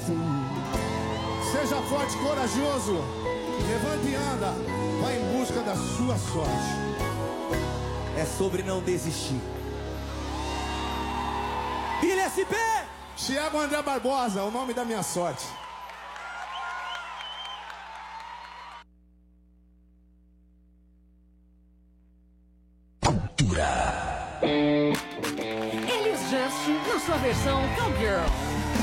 Seja forte e corajoso. Levante e anda. Vai em busca da sua sorte. É sobre não desistir. Ilha SP! Thiago André Barbosa, o nome da minha sorte. Elis Just na sua versão Cowgirl.